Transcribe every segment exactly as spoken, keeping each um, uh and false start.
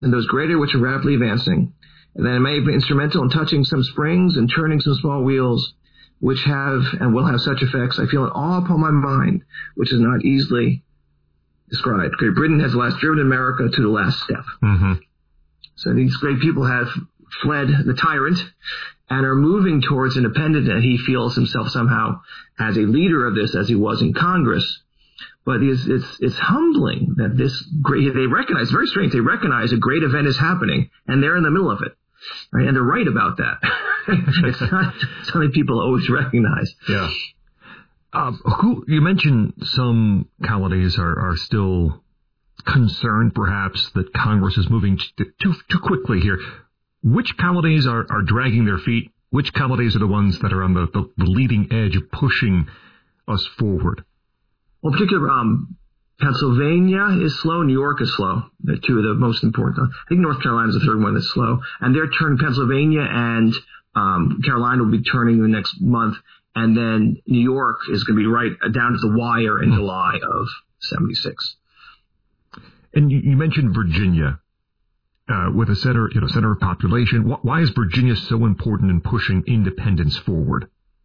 and those greater which are rapidly advancing. And that it may be instrumental in touching some springs and turning some small wheels, which have and will have such effects, I feel it all upon my mind, which is not easily described. Great Britain has at last driven America to the last step. Mm-hmm. So these great people have fled the tyrant and are moving towards independence, and he feels himself somehow as a leader of this, as he was in Congress. But it's, it's, it's humbling that this great, they recognize, very strange, they recognize a great event is happening, and they're in the middle of it. Right? And they're right about that. It's not something people always recognize. Yeah. Uh, who, you mentioned some colonies are, are still concerned, perhaps, that Congress is moving too, too, too quickly here. Which colonies are, are dragging their feet? Which colonies are the ones that are on the, the, the leading edge of pushing us forward? Well, particularly um, Pennsylvania is slow. New York is slow. They're two of the most important. I think North Carolina is the third one that's slow. And they're turning Pennsylvania and um, Carolina will be turning in the next month. And then New York is going to be right down to the wire in July of seventy-six. And you, you mentioned Virginia. Uh, with a center, you know, center of population, why is Virginia so important in pushing independence forward?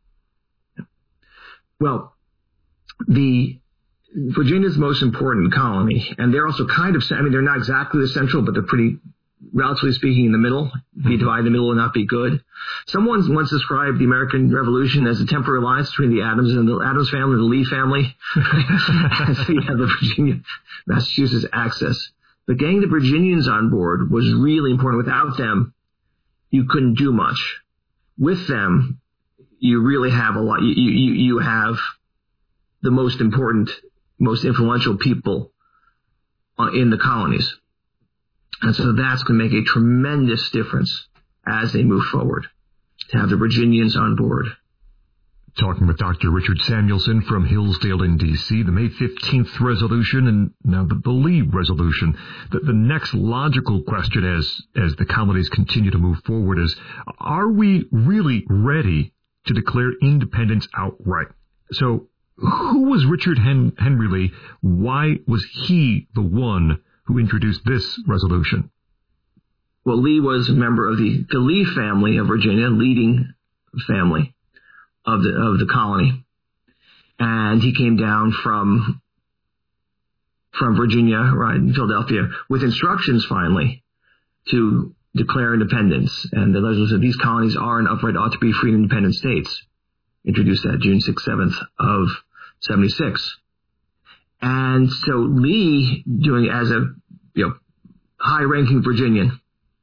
Well, the Virginia's the most important colony, and they're also kind of, I mean, they're not exactly the central, but they're pretty, relatively speaking, in the middle. Be divided in the middle would not be good. Someone once described the American Revolution as a temporary alliance between the Adams and the Adams family and the Lee family. So you have the Virginia, Massachusetts axis. But getting the Virginians on board was really important. Without them, you couldn't do much. With them, you really have a lot. You, you, you have the most important, most influential people in the colonies. And so that's going to make a tremendous difference as they move forward, to have the Virginians on board. Talking with Doctor Richard Samuelson from Hillsdale in D C, the May fifteenth resolution and now the, the Lee resolution. The, the next logical question as, as the colonies continue to move forward is, are we really ready to declare independence outright? So who was Richard Hen- Henry Lee? Why was he the one who introduced this resolution? Well, Lee was a member of the, the Lee family of Virginia, leading family of the of the colony, and he came down from from Virginia, right, in Philadelphia, with instructions finally to declare independence. And the legislation said these colonies are and upright ought to be free and independent states. Introduced that June sixth, seventh of seventy-six. And so Lee, doing as a you know high-ranking Virginian,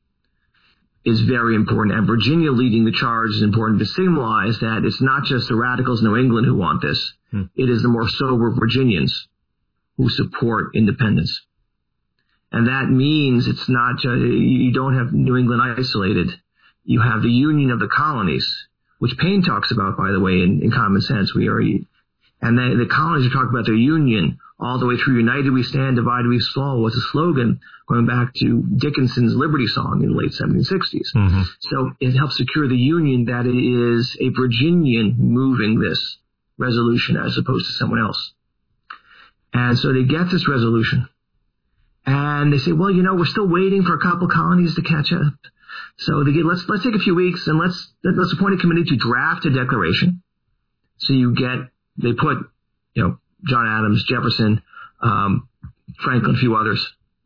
is very important, and Virginia leading the charge is important to signalize that it's not just the radicals in New England who want this. Hmm. It is the more sober Virginians who support independence. And that means it's not just, you don't have New England isolated. You have the union of the colonies, which Paine talks about, by the way, in, in Common Sense. We are, and the, the colonies are talking about their union all the way through. United we stand, divided we fall was a slogan going back to Dickinson's Liberty Song in the late seventeen sixties. Mm-hmm. So it helps secure the union that it is a Virginian moving this resolution as opposed to someone else. And so they get this resolution. And they say, well, you know, we're still waiting for a couple colonies to catch up. So they get, let's let's take a few weeks and let's let's appoint a committee to draft a declaration. So you get, they put, you know, John Adams, Jefferson, um, Franklin, a few others,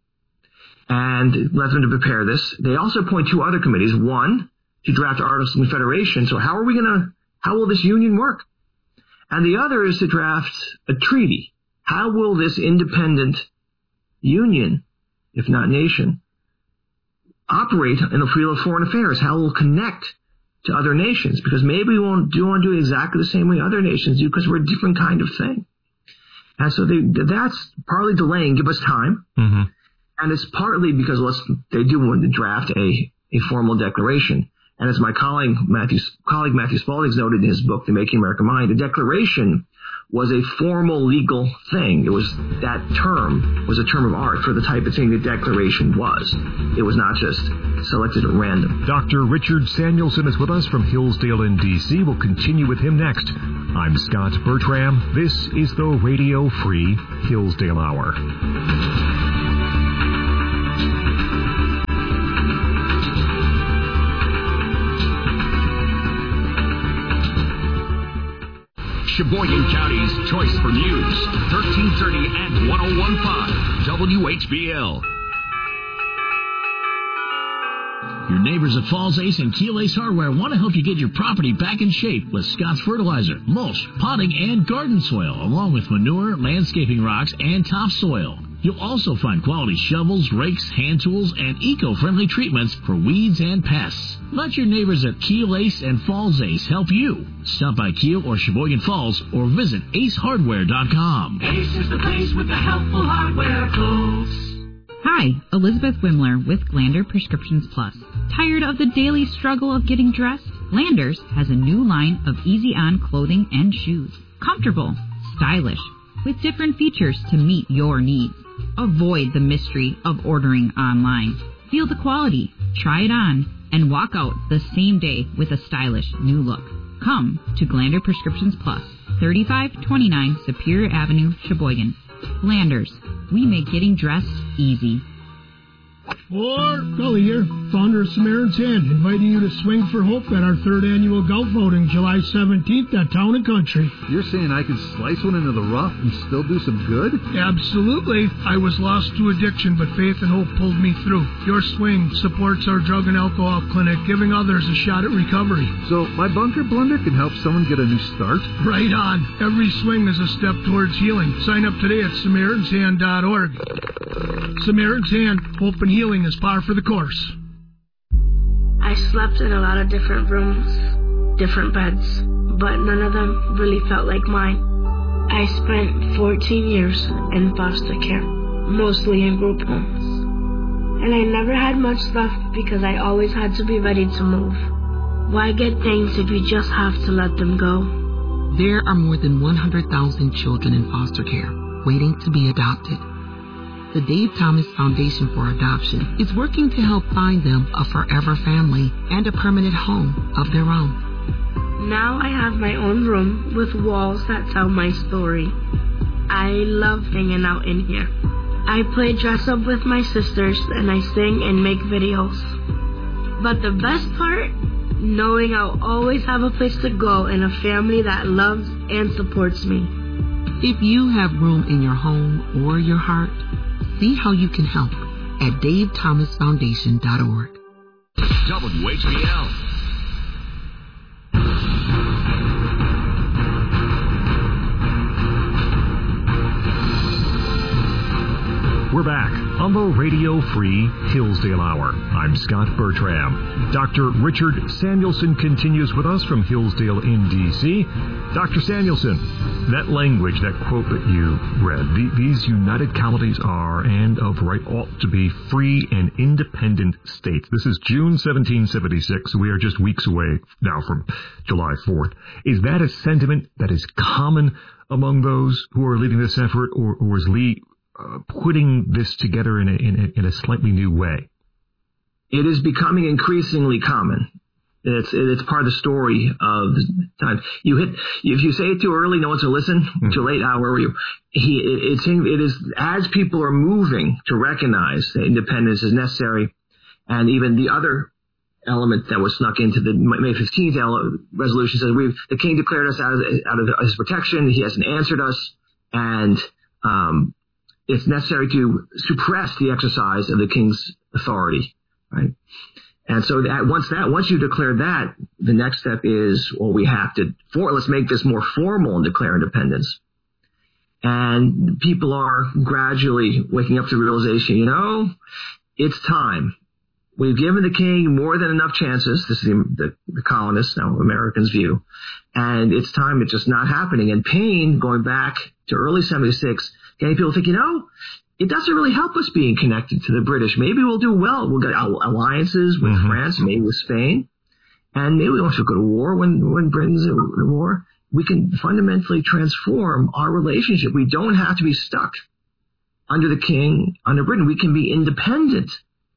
and let them to prepare this. They also appoint two other committees, one to draft Articles of Confederation. So how are we going to, how will this union work? And the other is to draft a treaty. How will this independent union, if not nation, operate in the field of foreign affairs? How will it connect to other nations? Because maybe we won't do want to do it exactly the same way other nations do, because we're a different kind of thing. And so they, that's partly delaying, give us time. Mm-hmm. And it's partly because let's, they do want to draft a, a formal declaration. And as my colleague Matthew, colleague Matthew Spalding's noted in his book, The Making America Mind, a declaration was a formal legal thing. It was, that term was a term of art for the type of thing the declaration was. It was not just selected at random. Doctor Richard Samuelson is with us from Hillsdale in D C. We'll continue with him next. I'm Scott Bertram. This is the Radio Free Hillsdale Hour. Sheboygan County's choice for news. thirteen thirty and one oh one point five W H B L. Your neighbors at Falls Ace and Keel Ace Hardware want to help you get your property back in shape with Scott's Fertilizer, mulch, potting, and garden soil, along with manure, landscaping rocks, and topsoil. You'll also find quality shovels, rakes, hand tools, and eco-friendly treatments for weeds and pests. Let your neighbors at Keel Ace and Falls Ace help you. Stop by Keel or Sheboygan Falls or visit ace hardware dot com. Ace is the place with the helpful hardware, folks. Hi, Elizabeth Wimler with Glander Prescriptions Plus. Tired of the daily struggle of getting dressed? Glanders has a new line of easy-on clothing and shoes. Comfortable, stylish, with different features to meet your needs. Avoid the mystery of ordering online. Feel the quality, try it on, and walk out the same day with a stylish new look. Come to Glander Prescriptions Plus, thirty-five twenty-nine Superior Avenue, Sheboygan. Glanders, we make getting dressed easy. Or, Gully here, founder of Samaritan's Hand, inviting you to swing for hope at our third annual golf voting, July seventeenth at Town and Country. You're saying I could slice one into the rough and still do some good? Absolutely. I was lost to addiction, but faith and hope pulled me through. Your swing supports our drug and alcohol clinic, giving others a shot at recovery. So my bunker blunder can help someone get a new start? Right on. Every swing is a step towards healing. Sign up today at Samaritans Hand dot org. Samaritan's Hand, hope and healing is par for the course. I slept in a lot of different rooms, different beds, but none of them really felt like mine. I spent fourteen years in foster care, mostly in group homes. And I never had much left because I always had to be ready to move. Why get things if you just have to let them go? There are more than one hundred thousand children in foster care waiting to be adopted. The Dave Thomas Foundation for Adoption is working to help find them a forever family and a permanent home of their own. Now I have my own room with walls that tell my story. I love hanging out in here. I play dress up with my sisters and I sing and make videos. But the best part, knowing I'll always have a place to go and a family that loves and supports me. If you have room in your home or your heart, see how you can help at dave thomas foundation dot org. W H B L. We're back on the Radio Free Hillsdale Hour. I'm Scott Bertram. Doctor Richard Samuelson continues with us from Hillsdale in D C Doctor Samuelson, that language, that quote that you read, the, these united colonies are and of right ought to be free and independent states. This is June seventeen seventy-six. We are just weeks away now from July fourth. Is that a sentiment that is common among those who are leading this effort, or, or is Lee Uh, putting this together in a, in, a, in a slightly new way? It is becoming increasingly common. It's it's part of the story of the time. You hit if you say it too early, no one's going to listen. Mm-hmm. Too late, how are you? He it, it's it is as people are moving to recognize that independence is necessary, and even the other element that was snuck into the May fifteenth resolution says we the king declared us out of out of his protection. He hasn't answered us, and um. It's necessary to suppress the exercise of the king's authority, right? And so that once that once you declare that, the next step is, well, we have to for let's make this more formal and declare independence. And people are gradually waking up to the realization, you know, it's time. We've given the king more than enough chances. This is the, the, the colonists, now Americans' view, and it's time. It's just not happening. And Paine, going back to early seventy-six. Okay, people think, you know, it doesn't really help us being connected to the British. Maybe we'll do well. We'll get alliances with mm-hmm. France, maybe with Spain, and maybe we don't have to go to war when, when Britain's at war. We can fundamentally transform our relationship. We don't have to be stuck under the king, under Britain. We can be independent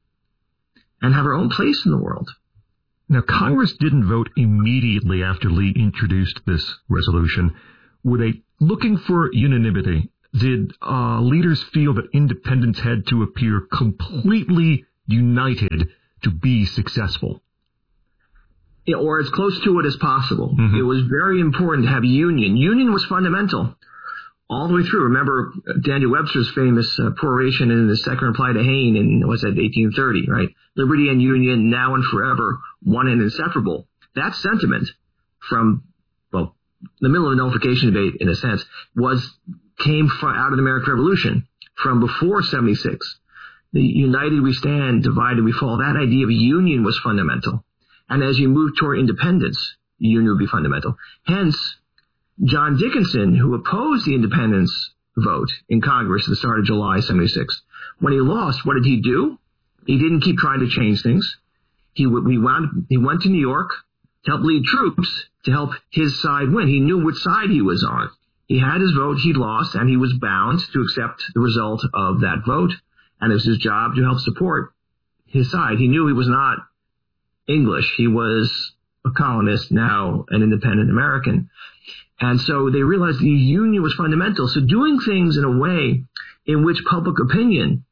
and have our own place in the world. Now, Congress didn't vote immediately after Lee introduced this resolution. Were they looking for unanimity? Did uh, leaders feel that independence had to appear completely united to be successful? or as close to it as possible. Mm-hmm. It was very important to have union. Union was fundamental all the way through. Remember Daniel Webster's famous uh, peroration in the second reply to Hayne in, what's that, eighteen thirty, right? Liberty and union, now and forever, one and inseparable. That sentiment from, well, the middle of the nullification debate, in a sense, was came from out of the American Revolution from before seventy-six. The united we stand, divided we fall. That idea of union was fundamental. And as you move toward independence, union would be fundamental. Hence, John Dickinson, who opposed the independence vote in Congress at the start of July seventy-six, when he lost, what did he do? He didn't keep trying to change things. He, he, wound, he went to New York to help lead troops to help his side win. He knew which side he was on. He had his vote, he lost, and he was bound to accept the result of that vote. And it was his job to help support his side. He knew he was not English. He was a colonist, now an independent American. And so they realized the union was fundamental. So doing things in a way in which public opinion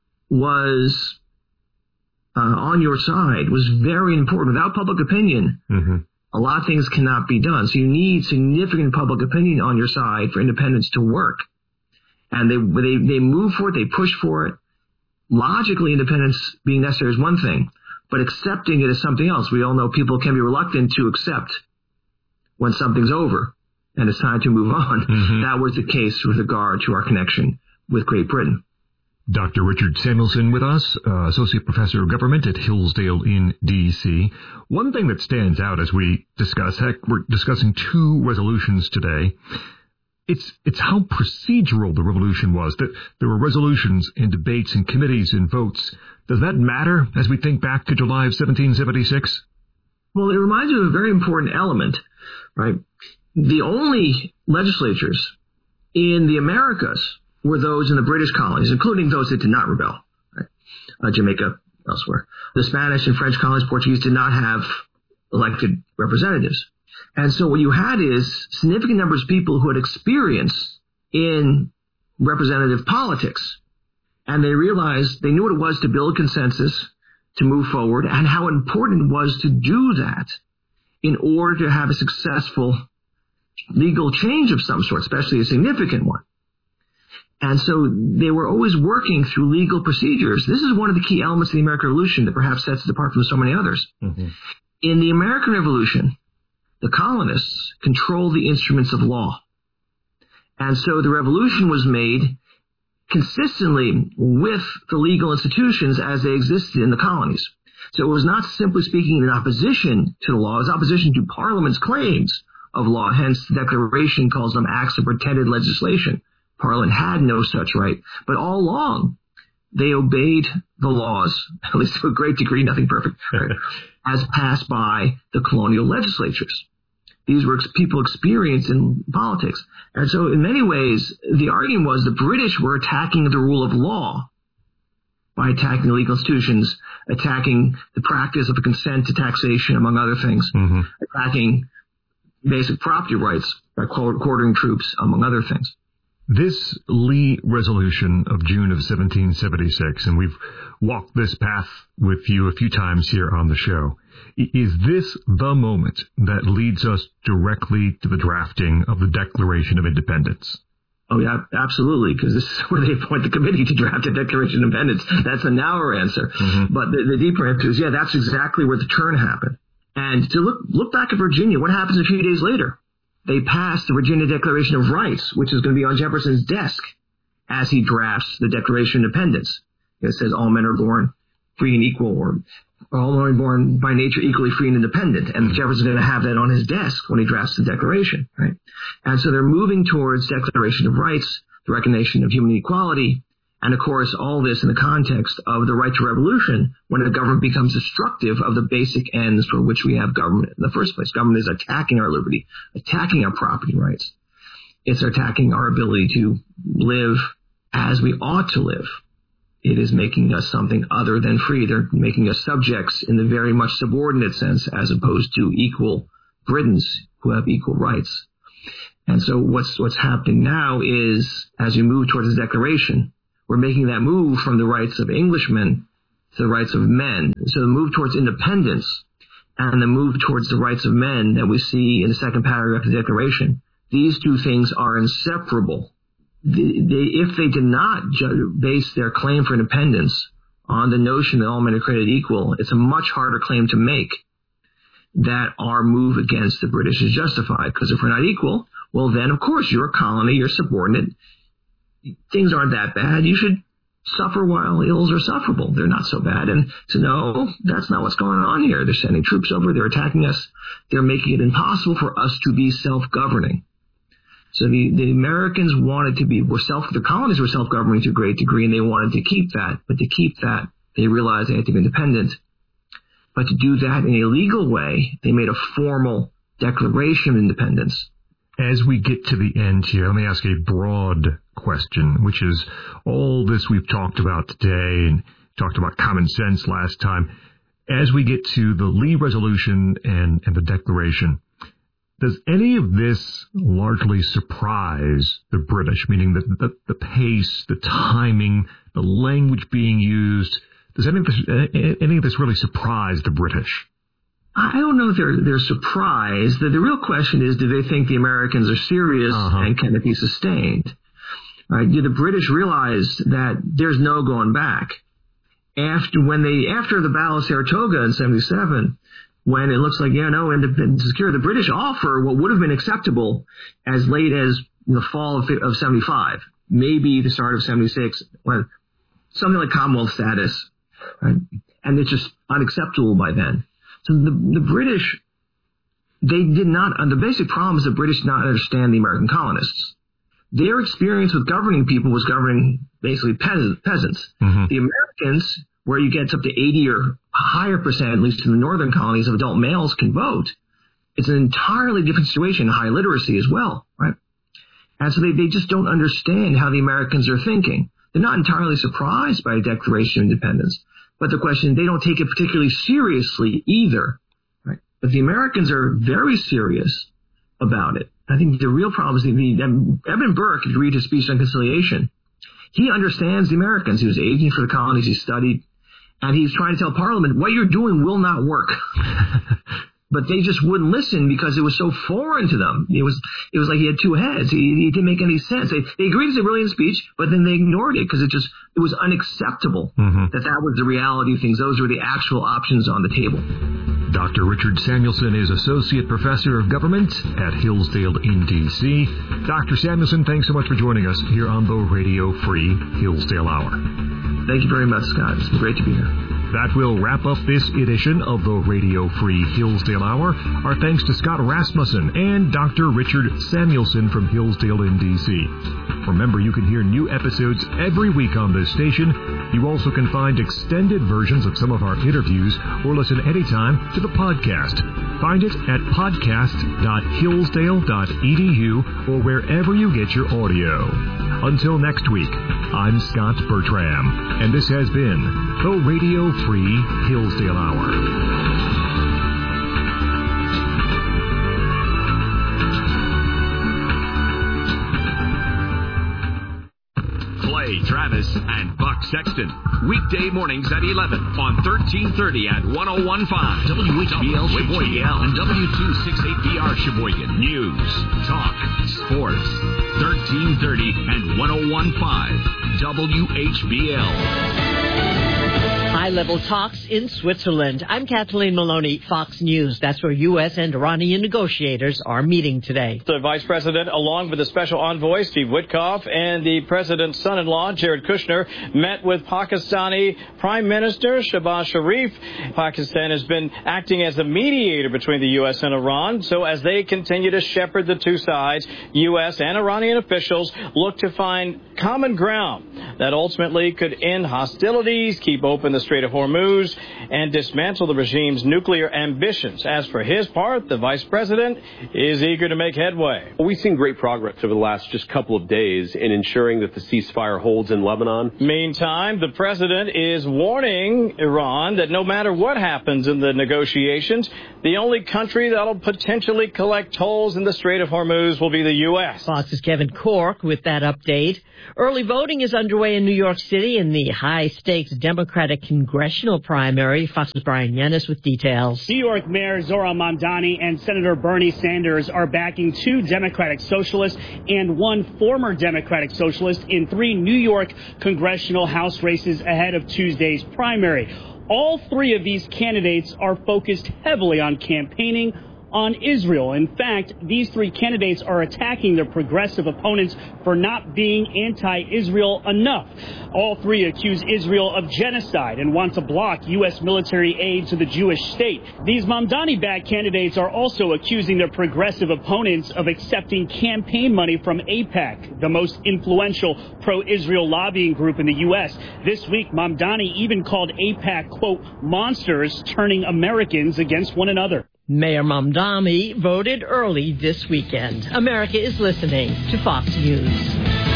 was uh, on your side was very important. Without public opinion, mm-hmm. a lot of things cannot be done. So you need significant public opinion on your side for independence to work. And they they they move for it, they push for it. Logically, independence being necessary is one thing, but accepting it is something else. We all know people can be reluctant to accept when something's over and it's time to move on. Mm-hmm. That was the case with regard to our connection with Great Britain. Doctor Richard Samuelson with us, uh, Associate Professor of Government at Hillsdale in D C One thing that stands out as we discuss, heck, we're discussing two resolutions today. It's it's how procedural the revolution was, that there were resolutions and debates and committees and votes. Does that matter as we think back to July of seventeen seventy-six? Well, it reminds me of a very important element, right? The only legislatures in the Americas were those in the British colonies, including those that did not rebel, right? uh, Jamaica, elsewhere. The Spanish and French colonies, Portuguese, did not have elected representatives. And so what you had is significant numbers of people who had experience in representative politics. And they realized they knew what it was to build consensus, to move forward, and how important it was to do that in order to have a successful legal change of some sort, especially a significant one. And so they were always working through legal procedures. This is one of the key elements of the American Revolution that perhaps sets it apart from so many others. Mm-hmm. In the American Revolution, the colonists controlled the instruments of law. And so the revolution was made consistently with the legal institutions as they existed in the colonies. So it was not simply speaking in opposition to the law, it was opposition to Parliament's claims of law. Hence, the Declaration calls them acts of pretended legislation. Parliament had no such right. But all along, they obeyed the laws, at least to a great degree, nothing perfect, right, as passed by the colonial legislatures. These were people experienced in politics. And so in many ways, the argument was the British were attacking the rule of law by attacking the legal institutions, attacking the practice of consent to taxation, among other things, mm-hmm. attacking basic property rights by quartering troops, among other things. This Lee resolution of June of seventeen seventy-six, and we've walked this path with you a few times here on the show, is this the moment that leads us directly to the drafting of the Declaration of Independence? Oh, yeah, absolutely, because this is where they appoint the committee to draft the Declaration of Independence. That's a narrower answer. Mm-hmm. But the, the deeper answer is, yeah, that's exactly where the turn happened. And to look look back at Virginia, what happens a few days later? They passed the Virginia Declaration of Rights, which is going to be on Jefferson's desk as he drafts the Declaration of Independence. It says all men are born free and equal, or all men are born by nature equally free and independent. And Jefferson's going to have that on his desk when he drafts the Declaration, right? And so they're moving towards Declaration of Rights, the recognition of human equality, and of course all this in the context of the right to revolution, when the government becomes destructive of the basic ends for which we have government in the first place. Government is attacking our liberty, attacking our property rights. It's attacking our ability to live as we ought to live. It is making us something other than free. They're making us subjects in the very much subordinate sense, as opposed to equal Britons who have equal rights. And so what's what's happening now is, as you move towards the Declaration, we're making that move from the rights of Englishmen to the rights of men. So the move towards independence and the move towards the rights of men that we see in the second paragraph of the Declaration, these two things are inseparable. They, they, if they did not ju- base their claim for independence on the notion that all men are created equal, it's a much harder claim to make that our move against the British is justified. Because if we're not equal, well, then, of course, you're a colony, you're subordinate. Things aren't that bad. You should suffer while ills are sufferable. They're not so bad. And so, no, that's not what's going on here. They're sending troops over. They're attacking us. They're making it impossible for us to be self-governing. So the, the Americans wanted to be, were self, the colonies were self-governing to a great degree, and they wanted to keep that. But to keep that, they realized they had to be independent. But to do that in a legal way, they made a formal declaration of independence. As we get to the end here, let me ask a broad question, which is all this we've talked about today and talked about common sense last time. As we get to the Lee Resolution and, and the Declaration, does any of this largely surprise the British, meaning the, the, the pace, the timing, the language being used? Does any of this, any of this really surprise the British? I don't know if they're, they're surprised. The, the real question is, do they think the Americans are serious uh-huh. and can it be sustained? Right? Do the British realize that there's no going back? After when they after the Battle of Saratoga in seventy-seven, when it looks like, yeah, no, independence is secure, the British offer what would have been acceptable as late as the fall of, of seventy-five, maybe the start of seventy-six, when something like Commonwealth status, right? And it's just unacceptable by then. So the, the British, they did not, the basic problem is the British did not understand the American colonists. Their experience with governing people was governing basically peasant, peasants. Mm-hmm. The Americans, where you get up to eighty or higher percent, at least in the northern colonies, of adult males can vote, it's an entirely different situation, high literacy as well, right? And so they, they just don't understand how the Americans are thinking. They're not entirely surprised by a Declaration of Independence. But the question, they don't take it particularly seriously either, right? But the Americans are very serious about it. I think the real problem is the, the Edmund Burke, if you read his speech on conciliation, he understands the Americans. He was aging for the colonies. He studied, and he's trying to tell Parliament, what you're doing will not work. But they just wouldn't listen because it was so foreign to them. It was it was like he had two heads. He, it didn't make any sense. They, they agreed it's a brilliant speech, but then they ignored it because it just it was unacceptable mm-hmm. that that was the reality of things. Those were the actual options on the table. Doctor Richard Samuelson is Associate Professor of Government at Hillsdale in D C Doctor Samuelson, thanks so much for joining us here on the Radio Free Hillsdale Hour. Thank you very much, Scott. It's been great to be here. That will wrap up this edition of the Radio Free Hillsdale Hour. Our thanks to Scott Rasmussen and Doctor Richard Samuelson from Hillsdale in D C Remember, you can hear new episodes every week on this station. You also can find extended versions of some of our interviews or listen anytime to the podcast. Find it at podcast dot hillsdale dot e d u or wherever you get your audio. Until next week, I'm Scott Bertram, and this has been the Radio Free Hillsdale Hour. Travis and Buck Sexton. Weekday mornings at eleven on thirteen thirty and ten fifteen. W H B L Sheboygan and W two sixty-eight B R Sheboygan. News, talk, sports. thirteen thirty and ten fifteen. W H B L. High-level talks in Switzerland. I'm Kathleen Maloney, Fox News. That's where U S and Iranian negotiators are meeting today. The vice president, along with the special envoy, Steve Witkoff, and the president's son-in-law, Jared Kushner, met with Pakistani Prime Minister Shehbaz Sharif. Pakistan has been acting as a mediator between the U S and Iran. So as they continue to shepherd the two sides, U S and Iranian officials look to find common ground that ultimately could end hostilities, keep open the Strait of Hormuz, and dismantle the regime's nuclear ambitions. As for his part, the vice president is eager to make headway. Well, we've seen great progress over the last just couple of days in ensuring that the ceasefire holds in Lebanon. Meantime, the president is warning Iran that no matter what happens in the negotiations, the only country that'll potentially collect tolls in the Strait of Hormuz will be the U S. Fox's Kevin Cork with that update. Early voting is underway in New York City in the high-stakes Democratic convention congressional primary. Fox's Brian Yennis with details. New York Mayor Zohran Mamdani and Senator Bernie Sanders are backing two Democratic socialists and one former Democratic socialist in three New York congressional House races ahead of Tuesday's primary. All three of these candidates are focused heavily on campaigning on Israel. In fact, these three candidates are attacking their progressive opponents for not being anti-Israel enough. All three accuse Israel of genocide and want to block U S military aid to the Jewish state. These Mamdani-backed candidates are also accusing their progressive opponents of accepting campaign money from AIPAC, the most influential pro-Israel lobbying group in the U S. This week, Mamdani even called AIPAC, quote, monsters turning Americans against one another. Mayor Mamdani voted early this weekend. America is listening to Fox News.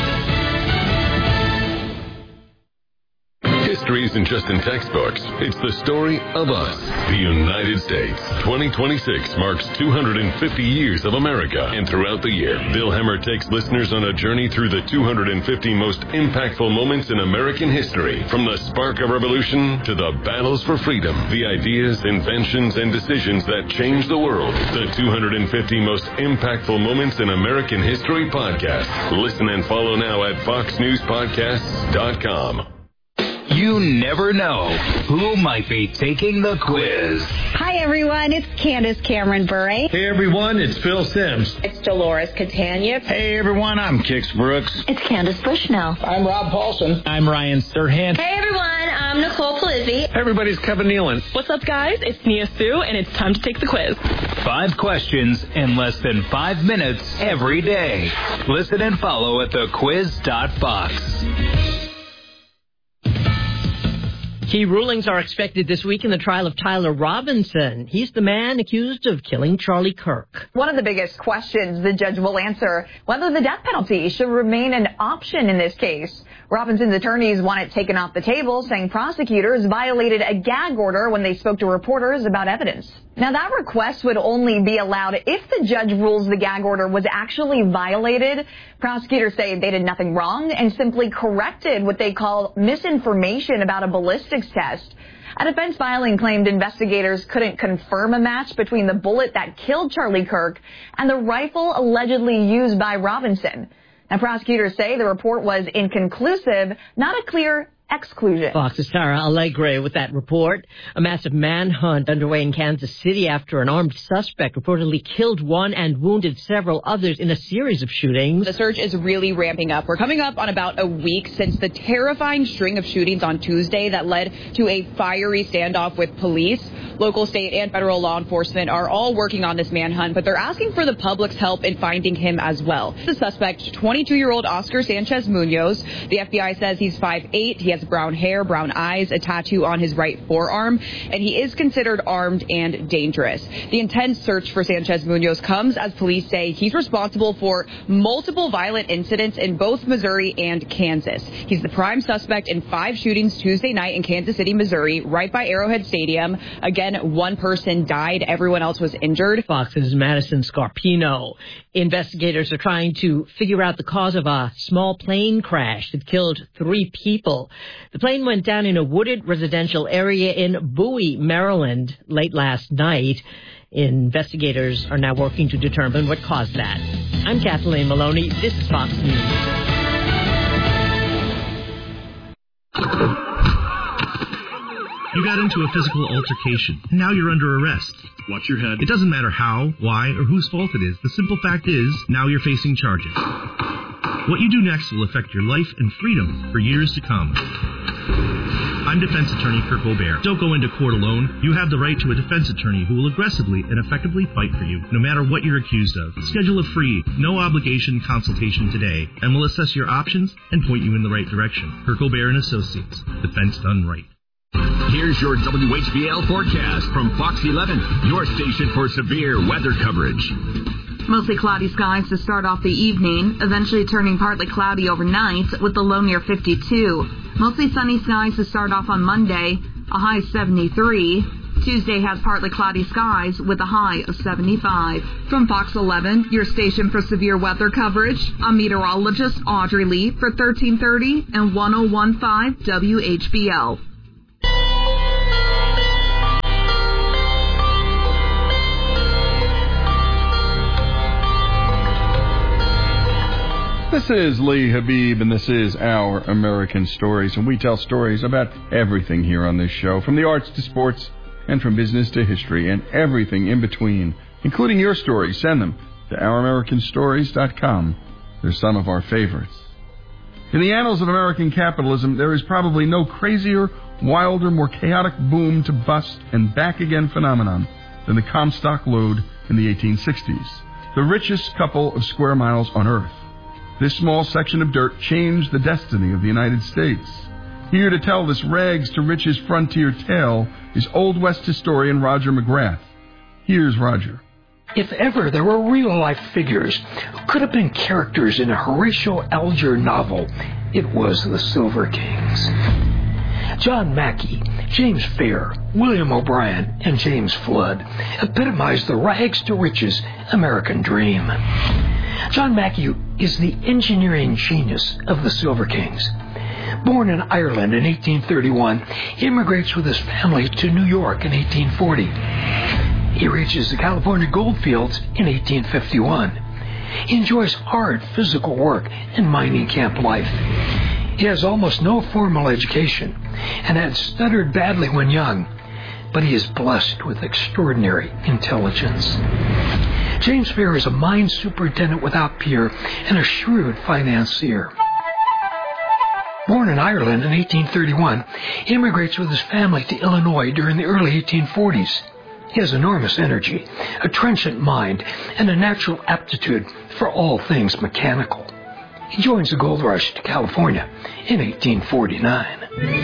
History isn't just in textbooks. It's the story of us, the United States. twenty twenty-six marks two hundred fifty years of America. And throughout the year, Bill Hemmer takes listeners on a journey through the two hundred fifty most impactful moments in American history. From the spark of revolution to the battles for freedom, the ideas, inventions, and decisions that changed the world. The two hundred fifty most impactful moments in American history podcast. Listen and follow now at fox news podcasts dot com. You never know who might be taking the quiz. Hi, everyone. It's Candace Cameron Bure. Hey, everyone. It's Phil Sims. It's Dolores Catania. Hey, everyone. I'm Kix Brooks. It's Candace Bushnell. I'm Rob Paulson. I'm Ryan Serhant. Hey, everyone. I'm Nicole Polizzi. Hey, everybody. It's Kevin Nealon. What's up, guys? It's Nia Sue, and it's time to take the quiz. Five questions in less than five minutes every day. Listen and follow at the quiz dot fox. Key rulings are expected this week in the trial of Tyler Robinson. He's the man accused of killing Charlie Kirk. One of the biggest questions the judge will answer, whether the death penalty should remain an option in this case. Robinson's attorneys want it taken off the table, saying prosecutors violated a gag order when they spoke to reporters about evidence. Now, that request would only be allowed if the judge rules the gag order was actually violated. Prosecutors say they did nothing wrong and simply corrected what they call misinformation about a ballistics test. A defense filing claimed investigators couldn't confirm a match between the bullet that killed Charlie Kirk and the rifle allegedly used by Robinson. Now, prosecutors say the report was inconclusive, not a clear exclusion. Fox's Tara Alegre with that report. A massive manhunt underway in Kansas City after an armed suspect reportedly killed one and wounded several others in a series of shootings. The search is really ramping up. We're coming up on about a week since the terrifying string of shootings on Tuesday that led to a fiery standoff with police. Local, state, and federal law enforcement are all working on this manhunt, but they're asking for the public's help in finding him as well. The suspect, twenty-two-year-old Oscar Sanchez Munoz. The F B I says he's five eight. He has brown hair, brown eyes, a tattoo on his right forearm, and he is considered armed and dangerous. The intense search for Sanchez Munoz comes as police say he's responsible for multiple violent incidents in both Missouri and Kansas. He's the prime suspect in five shootings Tuesday night in Kansas City, Missouri, right by Arrowhead Stadium. Again, one person died. Everyone else was injured. Fox's Madison Scarpino. Investigators are trying to figure out the cause of a small plane crash that killed three people. The plane went down in a wooded residential area in Bowie, Maryland, late last night. Investigators are now working to determine what caused that. I'm Kathleen Maloney. This is Fox News. You got into a physical altercation. Now you're under arrest. Watch your head. It doesn't matter how, why, or whose fault it is. The simple fact is, now you're facing charges. What you do next will affect your life and freedom for years to come. I'm defense attorney Kirk O'Bear. Don't go into court alone. You have the right to a defense attorney who will aggressively and effectively fight for you, no matter what you're accused of. Schedule a free, no-obligation consultation today, and we'll assess your options and point you in the right direction. Kirk O'Bear and Associates. Defense done right. Here's your W H B L forecast from Fox eleven, your station for severe weather coverage. Mostly cloudy skies to start off the evening, eventually turning partly cloudy overnight with the low near fifty-two. Mostly sunny skies to start off on Monday, a high seventy-three. Tuesday has partly cloudy skies with a high of seventy-five. From Fox eleven, your station for severe weather coverage, I'm meteorologist Audrey Lee for thirteen thirty and ten fifteen W H B L. is Lee Habib, and this is Our American Stories, and we tell stories about everything here on this show, from the arts to sports, and from business to history, and everything in between, including your stories. Send them to our american stories dot com. They're some of our favorites. In the annals of American capitalism, there is probably no crazier, wilder, more chaotic boom to bust and back again phenomenon than the Comstock Lode in the eighteen sixties, the richest couple of square miles on Earth. This small section of dirt changed the destiny of the United States. Here to tell this rags to riches frontier tale is Old West historian Roger McGrath. Here's Roger. If ever there were real-life figures who could have been characters in a Horatio Alger novel, it was the Silver Kings. John Mackey, James Fair, William O'Brien, and James Flood epitomized the rags-to-riches American dream. John Mackey is the engineering genius of the Silver Kings. Born in Ireland in eighteen thirty-one, he immigrates with his family to New York in eighteen forty. He reaches the California goldfields in eighteen fifty-one. He enjoys hard physical work and mining camp life. He has almost no formal education and had stuttered badly when young, but he is blessed with extraordinary intelligence. James Fair is a mine superintendent without peer and a shrewd financier. Born in Ireland in eighteen thirty-one, he immigrates with his family to Illinois during the early eighteen forties. He has enormous energy, a trenchant mind, and a natural aptitude for all things mechanical. He joins the gold rush to California in eighteen forty-nine.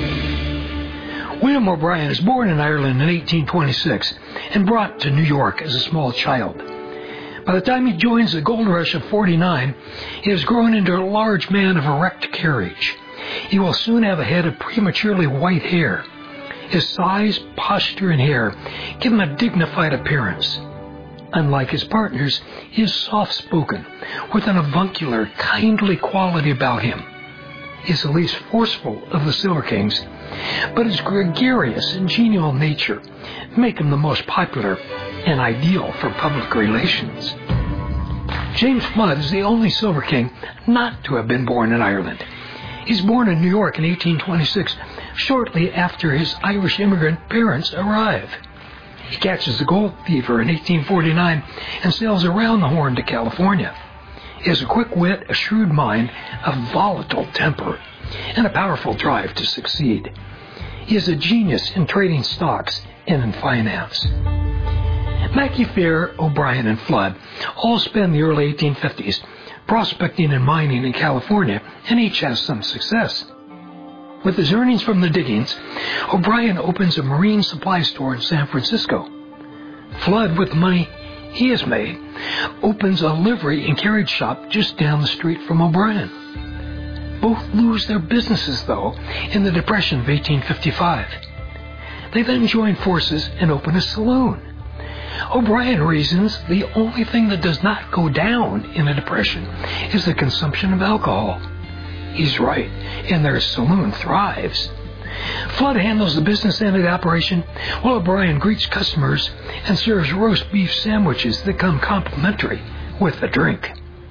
William O'Brien is born in Ireland in eighteen twenty-six and brought to New York as a small child. By the time he joins the gold rush of forty-nine, he has grown into a large man of erect carriage. He will soon have a head of prematurely white hair. His size, posture, and hair give him a dignified appearance. Unlike his partners, he is soft-spoken, with an avuncular, kindly quality about him. He is the least forceful of the Silver Kings, but his gregarious and genial nature make him the most popular and ideal for public relations. James Flood is the only Silver King not to have been born in Ireland. He's born in New York in eighteen twenty-six, shortly after his Irish immigrant parents arrive. He catches the gold fever in eighteen forty-nine and sails around the Horn to California. He has a quick wit, a shrewd mind, a volatile temper, and a powerful drive to succeed. He is a genius in trading stocks and in finance. Mackey, Fair, O'Brien, and Flood all spend the early eighteen fifties prospecting and mining in California, and each has some success. With his earnings from the diggings, O'Brien opens a marine supply store in San Francisco. Flood, with the money he has made, opens a livery and carriage shop just down the street from O'Brien. Both lose their businesses, though, in the Depression of eighteen fifty-five. They then join forces and open a saloon. O'Brien reasons the only thing that does not go down in a depression is the consumption of alcohol. He's right, and their saloon thrives. Flood handles the business end of the operation, while O'Brien greets customers and serves roast beef sandwiches that come complimentary with the drink.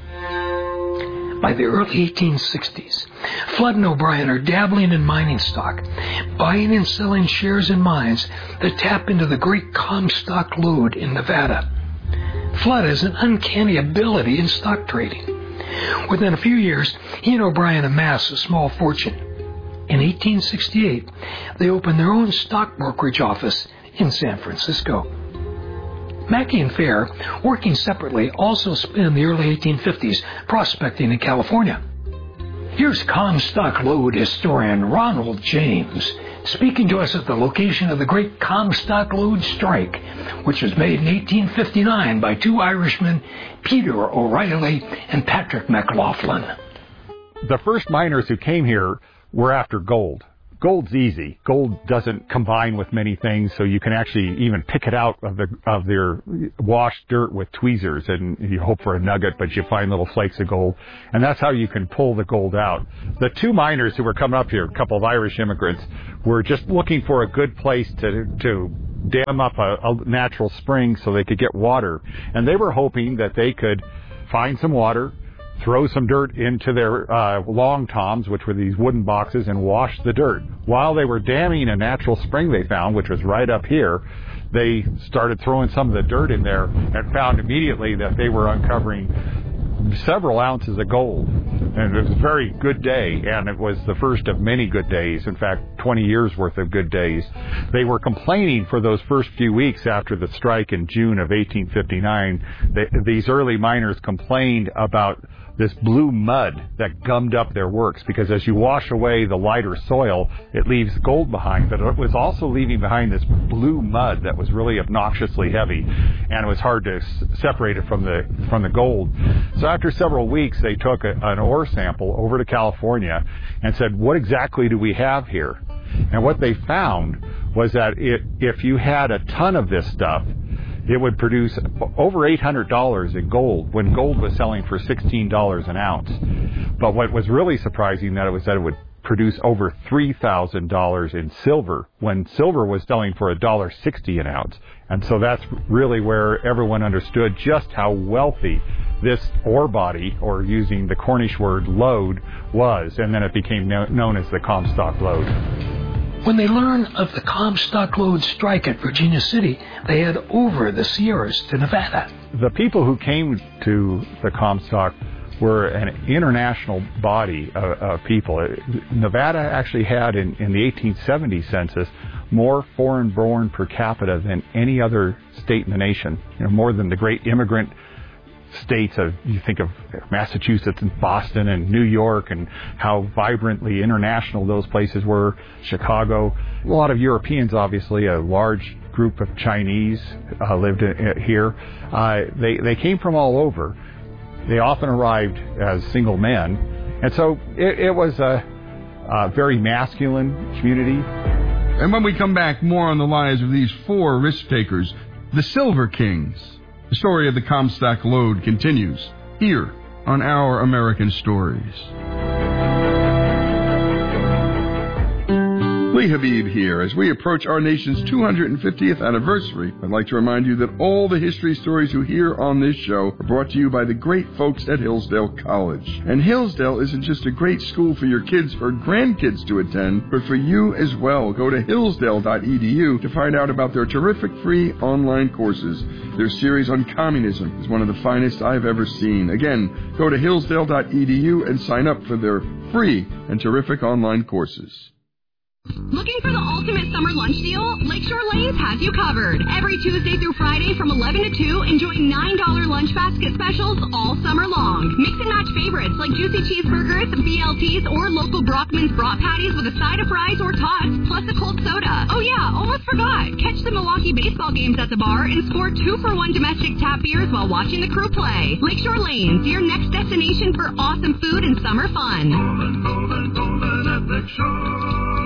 By the early eighteen sixties, Flood and O'Brien are dabbling in mining stock, buying and selling shares in mines that tap into the great Comstock Lode in Nevada. Flood has an uncanny ability in stock trading. Within a few years, he and O'Brien amass a small fortune. In eighteen sixty-eight, they opened their own stock brokerage office in San Francisco. Mackey and Fair, working separately, also spend the early eighteen fifties prospecting in California. Here's Comstock Lode historian Ronald James speaking to us at the location of the great Comstock Lode strike, which was made in eighteen fifty-nine by two Irishmen, Peter O'Reilly and Patrick McLaughlin. The first miners who came here were after gold. Gold's easy. Gold doesn't combine with many things, so you can actually even pick it out of the of their washed dirt with tweezers, and you hope for a nugget, but you find little flakes of gold, and that's how you can pull the gold out. The two miners who were coming up here, a couple of Irish immigrants, were just looking for a good place to to dam up a, a natural spring so they could get water, and they were hoping that they could find some water, throw some dirt into their uh, long toms, which were these wooden boxes, and wash the dirt. While they were damming a natural spring they found, which was right up here, they started throwing some of the dirt in there and found immediately that they were uncovering several ounces of gold. And it was a very good day, and it was the first of many good days. In fact, twenty years worth of good days. They were complaining for those first few weeks after the strike in June of eighteen fifty-nine. They, these early miners complained about this blue mud that gummed up their works, because as you wash away the lighter soil, it leaves gold behind, but it was also leaving behind this blue mud that was really obnoxiously heavy, and it was hard to s- separate it from the from the gold. So after several weeks, they took a, an ore sample over to California and said, what exactly do we have here? And what they found was that it, if you had a ton of this stuff, it would produce over eight hundred dollars in gold, when gold was selling for sixteen dollars an ounce. But what was really surprising that it was that it would produce over three thousand dollars in silver, when silver was selling for one dollar sixty an ounce. And so that's really where everyone understood just how wealthy this ore body, or using the Cornish word lode, was. And then it became no- known as the Comstock Lode. When they learned of the Comstock Lode strike at Virginia City, they head over the Sierras to Nevada. The people who came to the Comstock were an international body of, of people. Nevada actually had, in, in the eighteen seventy census, more foreign-born per capita than any other state in the nation. You know, more than the great immigrant states of, you think of Massachusetts and Boston and New York, and how vibrantly international those places were. Chicago, a lot of Europeans, obviously, a large group of Chinese uh, lived in, here. Uh, they they came from all over. They often arrived as single men, and so it, it was a, a very masculine community. And when we come back, more on the lives of these four risk takers, the Silver Kings. The story of the Comstock Lode continues here on Our American Stories. Lee Habib here. As we approach our nation's two hundred fiftieth anniversary, I'd like to remind you that all the history stories you hear on this show are brought to you by the great folks at Hillsdale College. And Hillsdale isn't just a great school for your kids or grandkids to attend, but for you as well. Go to hillsdale dot e d u to find out about their terrific free online courses. Their series on communism is one of the finest I've ever seen. Again, go to hillsdale dot e d u and sign up for their free and terrific online courses. Looking for the ultimate summer lunch deal? Lakeshore Lanes has you covered. Every Tuesday through Friday from eleven to two, enjoy nine dollars lunch basket specials all summer long. Mix and match favorites like juicy cheeseburgers, B L Ts, or local Brockman's brat patties with a side of fries or tots, plus a cold soda. Oh yeah, almost forgot. Catch the Milwaukee baseball games at the bar and score two for one domestic tap beers while watching the crew play. Lakeshore Lanes, your next destination for awesome food and summer fun. Golden, golden, golden at Lakeshore.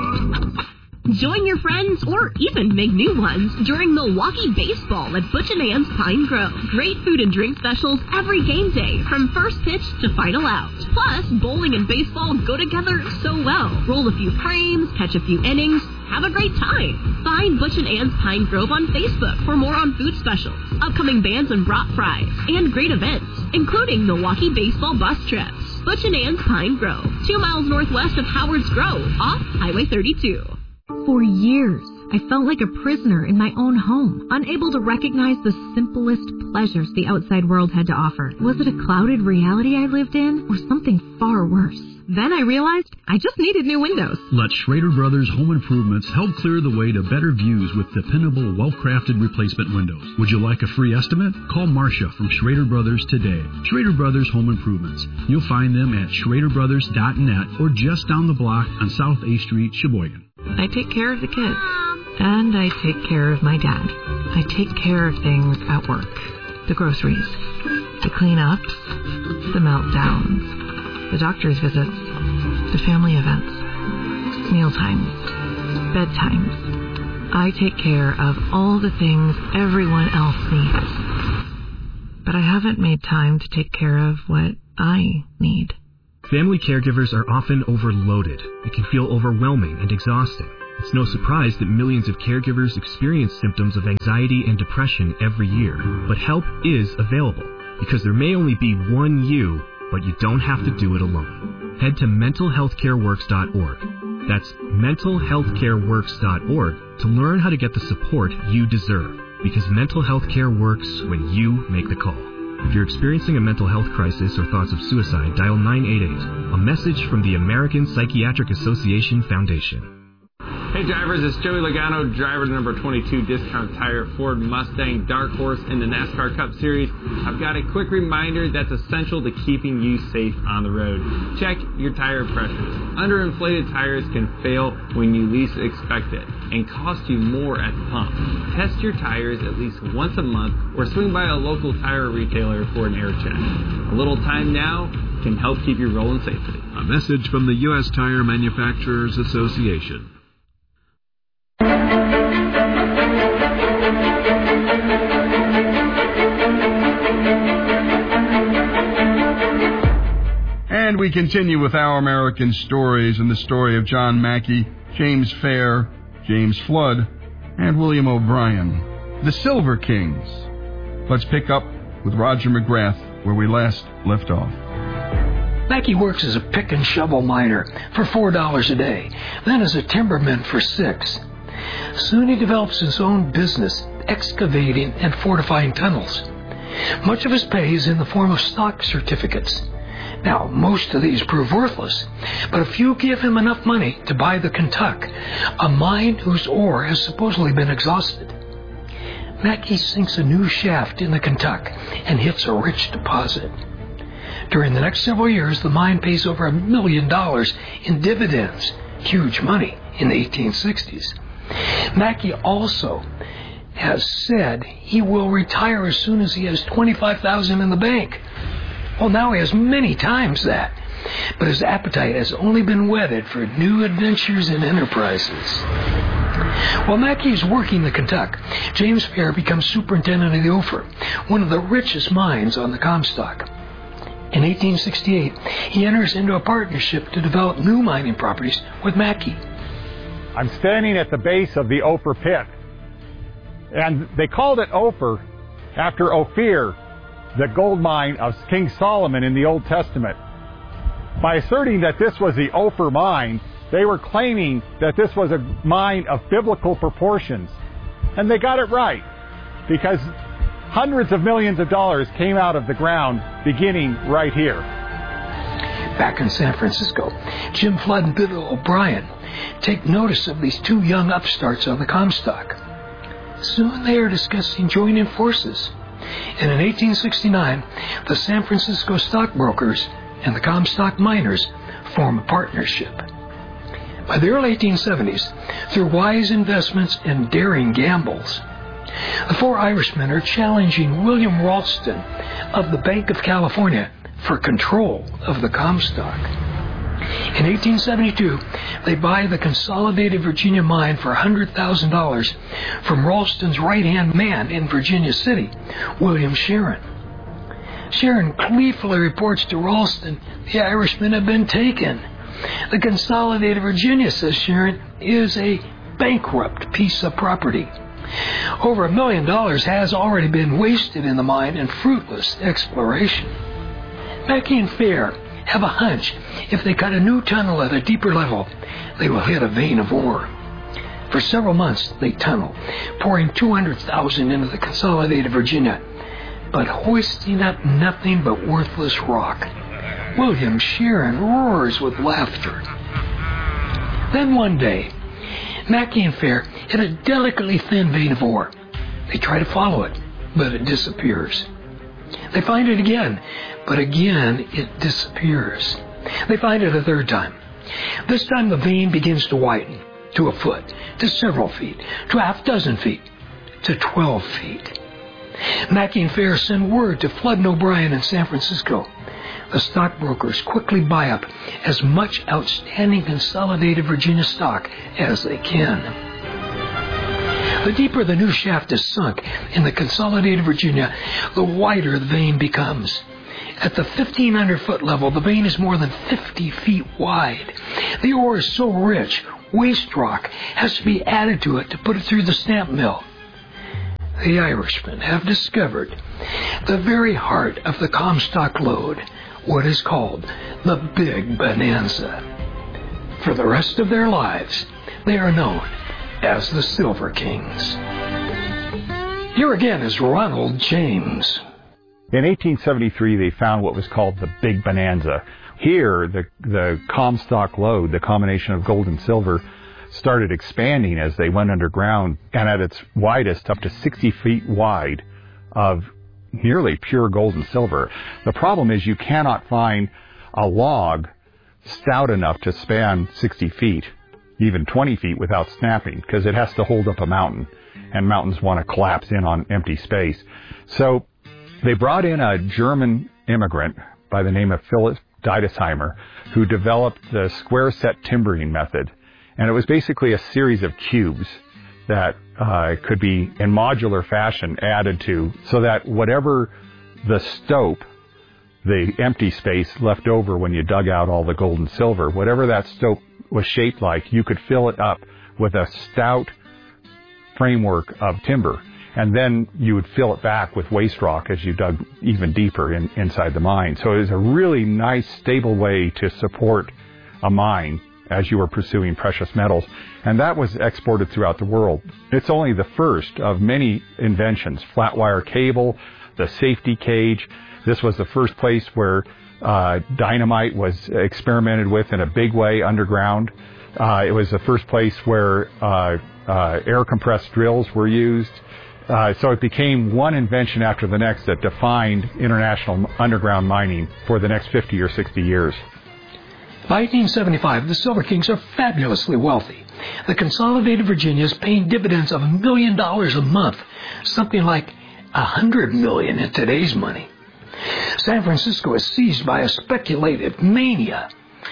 Join your friends or even make new ones during Milwaukee Baseball at Butch and Ann's Pine Grove. Great food and drink specials every game day, from first pitch to final out. Plus, bowling and baseball go together so well. Roll a few frames, catch a few innings, have a great time. Find Butch and Ann's Pine Grove on Facebook for more on food specials, upcoming bands and brat fries, and great events, including Milwaukee Baseball bus trips. Butch and Ann's Pine Grove, two miles northwest of Howard's Grove, off Highway thirty-two. For years, I felt like a prisoner in my own home, unable to recognize the simplest pleasures the outside world had to offer. Was it a clouded reality I lived in, or something far worse? Then I realized I just needed new windows. Let Schrader Brothers Home Improvements help clear the way to better views with dependable, well-crafted replacement windows. Would you like a free estimate? Call Marcia from Schrader Brothers today. Schrader Brothers Home Improvements. You'll find them at schrader brothers dot net or just down the block on South A Street, Sheboygan. I take care of the kids, and I take care of my dad. I take care of things at work. The groceries, the cleanups, the meltdowns, the doctor's visits, the family events, mealtimes, bedtimes. I take care of all the things everyone else needs. But I haven't made time to take care of what I need. Family caregivers are often overloaded. It can feel overwhelming and exhausting. It's no surprise that millions of caregivers experience symptoms of anxiety and depression every year. But help is available, because there may only be one you but you don't have to do it alone. Head to mental health care works dot org. That's mental health care works dot org to learn how to get the support you deserve, because mental health care works when you make the call. If you're experiencing a mental health crisis or thoughts of suicide, dial nine eight eight. A message from the American Psychiatric Association Foundation. Hey drivers, it's Joey Logano, driver number twenty-two Discount Tire Ford Mustang Dark Horse in the NASCAR Cup Series. I've got a quick reminder that's essential to keeping you safe on the road. Check your tire pressures. Underinflated tires can fail when you least expect it and cost you more at the pump. Test your tires at least once a month or swing by a local tire retailer for an air check. A little time now can help keep you rolling safely. A message from the U S Tire Manufacturers Association. And we continue with Our American Stories and the story of John Mackey, James Fair, James Flood, and William O'Brien, the Silver Kings. Let's pick up with Roger McGrath where we last left off. Mackey works as a pick and shovel miner for four dollars a day, then as a timberman for six. Soon he develops his own business, excavating and fortifying tunnels. Much of his pay is in the form of stock certificates. Now, most of these prove worthless, but a few give him enough money to buy the Kentuck, a mine whose ore has supposedly been exhausted. Mackey sinks a new shaft in the Kentuck and hits a rich deposit. During the next several years, the mine pays over a million dollars in dividends, huge money in the eighteen sixties. Mackey also has said he will retire as soon as he has twenty-five thousand dollars in the bank. Well, now he has many times that, but his appetite has only been whetted for new adventures and enterprises. While Mackey is working the Kentuck, James Fair becomes superintendent of the Ophir, one of the richest mines on the Comstock. In eighteen sixty-eight, he enters into a partnership to develop new mining properties with Mackey. I'm standing at the base of the Ophir pit, and they called it Ophir after Ophir, the gold mine of King Solomon in the Old Testament. By asserting that this was the Ophir mine, they were claiming that this was a mine of biblical proportions. And they got it right, because hundreds of millions of dollars came out of the ground beginning right here. Back in San Francisco, Jim Flood and Bill O'Brien take notice of these two young upstarts on the Comstock. Soon they are discussing joining forces. And in eighteen sixty-nine, the San Francisco stockbrokers and the Comstock miners form a partnership. By the early eighteen seventies, through wise investments and daring gambles, the four Irishmen are challenging William Ralston of the Bank of California for control of the Comstock. In eighteen seventy-two, they buy the Consolidated Virginia mine for one hundred thousand dollars from Ralston's right-hand man in Virginia City, William Sharon. Sharon gleefully reports to Ralston the Irishmen have been taken. The Consolidated Virginia, says Sharon, is a bankrupt piece of property. Over a million dollars has already been wasted in the mine in fruitless exploration. Mackey and Fair have a hunch if they cut a new tunnel at a deeper level, they will hit a vein of ore. For several months they tunnel, pouring two hundred thousand dollars into the Consolidated Virginia, but hoisting up nothing but worthless rock. William Sharon roars with laughter. Then one day, Mackey and Fair hit a delicately thin vein of ore. They try to follow it, but it disappears. They find it again, but again it disappears. They find it a third time. This time the vein begins to widen, to a foot, to several feet, to a half dozen feet, to twelve feet. Mackey and Fair send word to Flood and O'Brien in San Francisco. The stockbrokers quickly buy up as much outstanding Consolidated Virginia stock as they can. The deeper the new shaft is sunk in the Consolidated Virginia, the wider the vein becomes. At the fifteen hundred foot level, the vein is more than fifty feet wide. The ore is so rich, waste rock has to be added to it to put it through the stamp mill. The Irishmen have discovered the very heart of the Comstock lode what is called the Big Bonanza. For the rest of their lives, they are known as the Silver Kings. Here again is Ronald James. In eighteen seventy-three, they found what was called the Big Bonanza. Here, the, the Comstock lode, the combination of gold and silver, started expanding as they went underground, and at its widest, up to sixty feet wide, of nearly pure gold and silver. The problem is you cannot find a log stout enough to span sixty feet, even twenty feet without snapping, because it has to hold up a mountain, and mountains want to collapse in on empty space. So they brought in a German immigrant by the name of Philip Deidesheimer, who developed the square set timbering method. And it was basically a series of cubes that uh, could be in modular fashion added to, so that whatever the stope, the empty space left over when you dug out all the gold and silver, whatever that stope was shaped like, you could fill it up with a stout framework of timber. And then you would fill it back with waste rock as you dug even deeper in, inside the mine. So it was a really nice, stable way to support a mine as you were pursuing precious metals. And that was exported throughout the world. It's only the first of many inventions. Flat wire cable, the safety cage. This was the first place where uh, dynamite was experimented with in a big way underground. Uh, it was the first place where uh, uh, air compressed drills were used. Uh, so it became one invention after the next that defined international underground mining for the next fifty or sixty years. By eighteen seventy-five, the Silver Kings are fabulously wealthy. The Consolidated Virginia is paying dividends of a million dollars a month, something like a hundred million in today's money. San Francisco is seized by a speculative mania.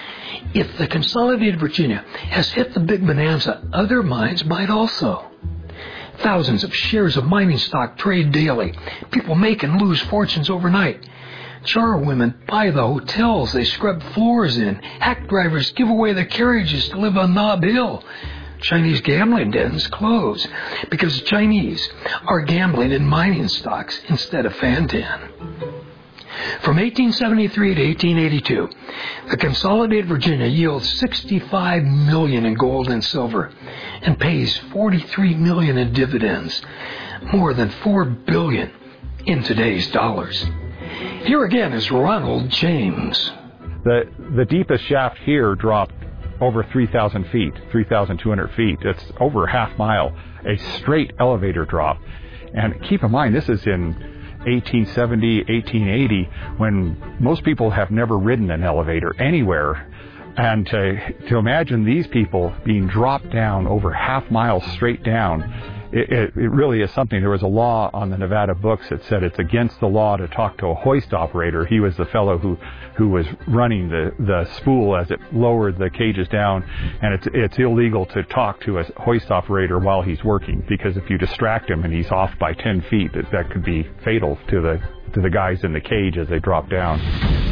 If the Consolidated Virginia has hit the Big Bonanza, other mines might also. Thousands of shares of mining stock trade daily. People make and lose fortunes overnight. Charwomen buy the hotels they scrub floors in. Hack drivers give away their carriages to live on Nob Hill. Chinese gambling dens close because the Chinese are gambling in mining stocks instead of Fantan. From eighteen seventy-three to eighteen eighty-two, the Consolidated Virginia yields sixty-five million dollars in gold and silver and pays forty-three million dollars in dividends, more than four billion dollars in today's dollars. Here again is Ronald James. The the deepest shaft here dropped over three thousand feet, three thousand two hundred feet. It's over a half mile, a straight elevator drop. And keep in mind, this is in eighteen seventy, eighteen eighty, when most people have never ridden an elevator anywhere. And to, to imagine these people being dropped down over half miles straight down, it, it, it really is something. There was a law on the Nevada books that said it's against the law to talk to a hoist operator. He was the fellow who, who was running the, the spool as it lowered the cages down, and it's, it's illegal to talk to a hoist operator while he's working, because if you distract him and he's off by ten feet, that, that could be fatal to the, to the guys in the cage as they drop down.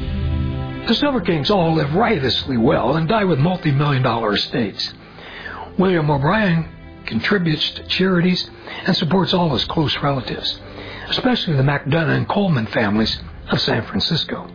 The Silver Kings all live riotously well and die with multi-million dollar estates. William O'Brien contributes to charities and supports all his close relatives, especially the McDonough and Coleman families of San Francisco.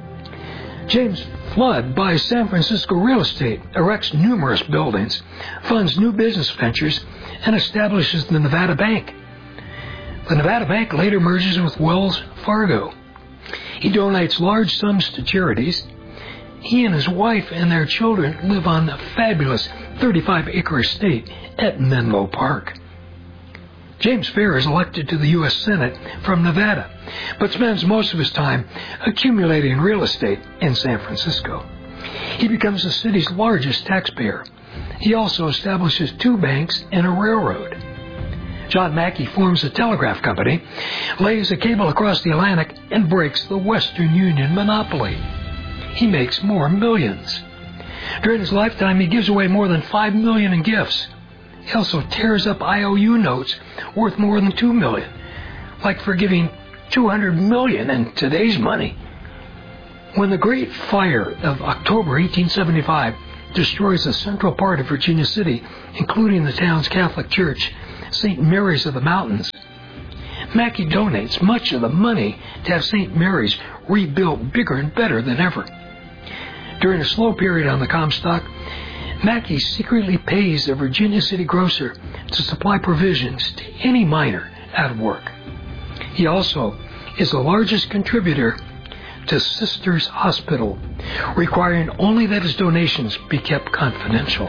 James Flood buys San Francisco real estate, erects numerous buildings, funds new business ventures, and establishes the Nevada Bank. The Nevada Bank later merges with Wells Fargo. He donates large sums to charities. He and his wife and their children live on a fabulous thirty-five acre estate at Menlo Park. James Fair is elected to the U S Senate from Nevada, but spends most of his time accumulating real estate in San Francisco. He becomes the city's largest taxpayer. He also establishes two banks and a railroad. John Mackey forms a telegraph company, lays a cable across the Atlantic, and breaks the Western Union monopoly. He makes more millions. During his lifetime, he gives away more than five million dollars in gifts. He also tears up I O U notes worth more than two million dollars, like forgiving two hundred million dollars in today's money. When the Great Fire of October eighteen seventy-five destroys the central part of Virginia City, including the town's Catholic Church, Saint Mary's of the Mountains, Mackey donates much of the money to have Saint Mary's rebuilt bigger and better than ever. During a slow period on the Comstock, Mackey secretly pays the Virginia City grocer to supply provisions to any miner out of work. He also is the largest contributor to Sisters Hospital, requiring only that his donations be kept confidential.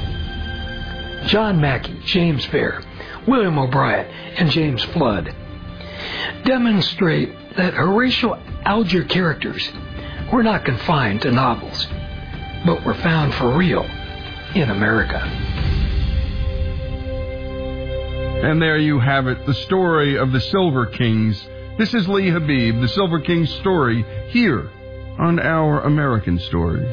John Mackey, James Fair, William O'Brien, and James Flood demonstrate that Horatio Alger characters were not confined to novels, but were found for real in America. And there you have it, the story of the Silver Kings. This is Lee Habib, the Silver Kings story, here on Our American Stories.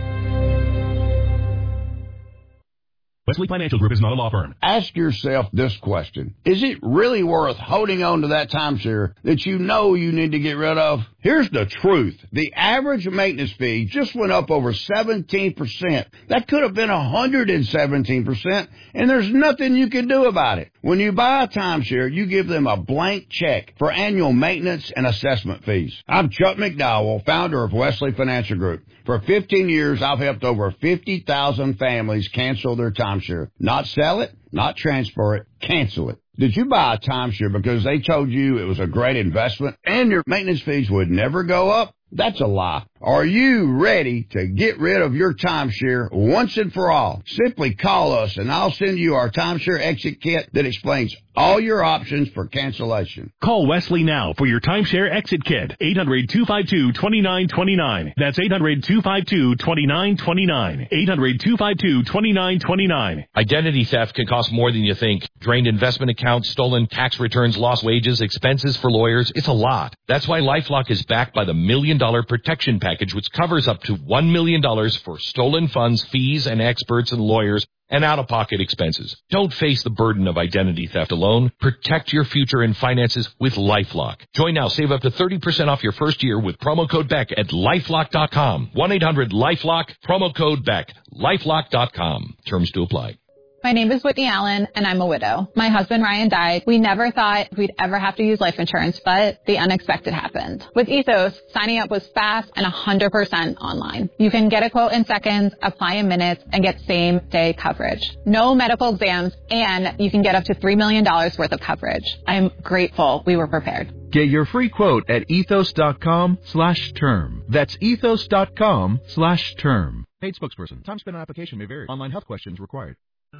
Wesley Financial Group is not a law firm. Ask yourself this question. Is it really worth holding on to that timeshare that you know you need to get rid of? Here's the truth. The average maintenance fee just went up over seventeen percent. That could have been one hundred seventeen percent, and there's nothing you can do about it. When you buy a timeshare, you give them a blank check for annual maintenance and assessment fees. I'm Chuck McDowell, founder of Wesley Financial Group. For fifteen years, I've helped over fifty thousand families cancel their timeshare. Not sell it, not transfer it, cancel it. Did you buy a timeshare because they told you it was a great investment and your maintenance fees would never go up? That's a lie. Are you ready to get rid of your timeshare once and for all? Simply call us and I'll send you our timeshare exit kit that explains all your options for cancellation. Call Wesley now for your timeshare exit kit. eight hundred, two five two, two nine two nine. That's eight hundred, two five two, two nine two nine. eight hundred, two five two, two nine two nine. Identity theft can cost more than you think. Drained investment accounts, stolen tax returns, lost wages, expenses for lawyers. It's a lot. That's why LifeLock is backed by the Million Dollar Protection Package, which covers up to one million dollars for stolen funds, fees, and experts and lawyers, and out-of-pocket expenses. Don't face the burden of identity theft alone. Protect your future and finances with LifeLock. Join now. Save up to thirty percent off your first year with promo code Beck at LifeLock dot com. one eight hundred LifeLock, promo code Beck. LifeLock dot com. Terms to apply. My name is Whitney Allen, and I'm a widow. My husband, Ryan, died. We never thought we'd ever have to use life insurance, but the unexpected happened. With Ethos, signing up was fast and one hundred percent online. You can get a quote in seconds, apply in minutes, and get same-day coverage. No medical exams, and you can get up to three million dollars worth of coverage. I'm grateful we were prepared. Get your free quote at ethos.com slash term. That's ethos.com slash term. Paid spokesperson. Time spent on application may vary. Online health questions required.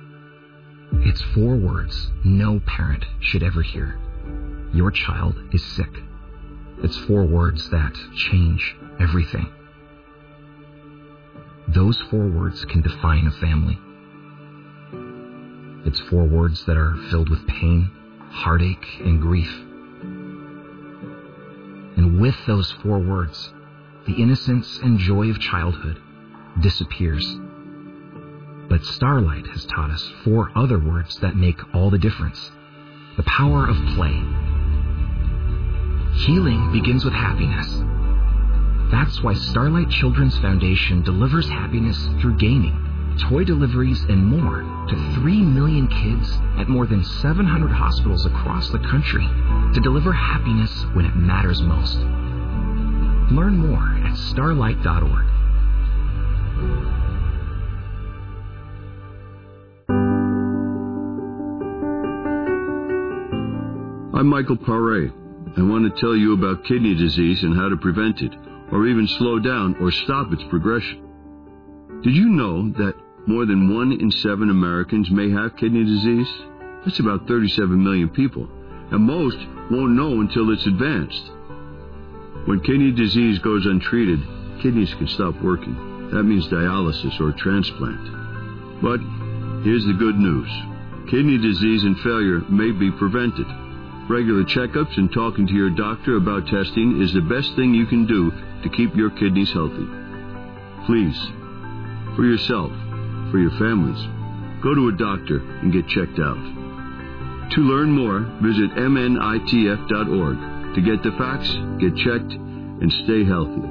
It's four words no parent should ever hear. Your child is sick. It's four words that change everything. Those four words can define a family. It's four words that are filled with pain, heartache, and grief. And with those four words, the innocence and joy of childhood disappears. But Starlight has taught us four other words that make all the difference. The power of play. Healing begins with happiness. That's why Starlight Children's Foundation delivers happiness through gaming, toy deliveries, and more to three million kids at more than seven hundred hospitals across the country to deliver happiness when it matters most. Learn more at starlight dot org. I'm Michael Paré. I want to tell you about kidney disease and how to prevent it, or even slow down or stop its progression. Did you know that more than one in seven Americans may have kidney disease? That's about thirty-seven million people, and most won't know until it's advanced. When kidney disease goes untreated, kidneys can stop working. That means dialysis or transplant. But here's the good news. Kidney disease and failure may be prevented. Regular checkups and talking to your doctor about testing is the best thing you can do to keep your kidneys healthy. Please, for yourself, for your families, go to a doctor and get checked out. To learn more, visit M N I T F dot org to get the facts, get checked, and stay healthy.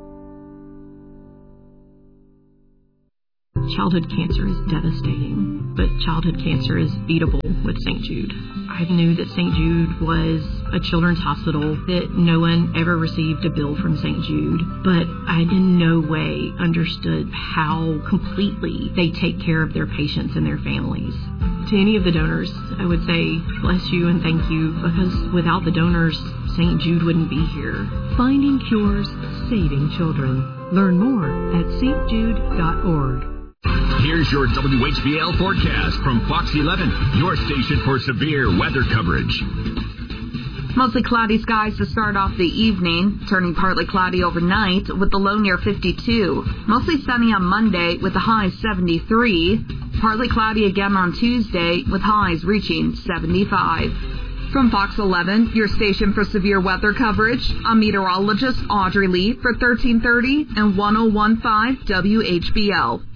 Childhood cancer is devastating. but childhood cancer is beatable with Saint Jude. I knew that Saint Jude was a children's hospital, that no one ever received a bill from Saint Jude, but I in no way understood how completely they take care of their patients and their families. To any of the donors, I would say bless you and thank you, because without the donors, Saint Jude wouldn't be here. Finding cures, saving children. Learn more at s t jude dot org. Here's your W H B L forecast from Fox eleven, your station for severe weather coverage. Mostly cloudy skies to start off the evening, turning partly cloudy overnight with the low near fifty-two. Mostly sunny on Monday with the high seventy-three. Partly cloudy again on Tuesday with highs reaching seventy-five. From Fox eleven, your station for severe weather coverage, I'm meteorologist Audrey Lee for thirteen thirty and ten fifteen W H B L.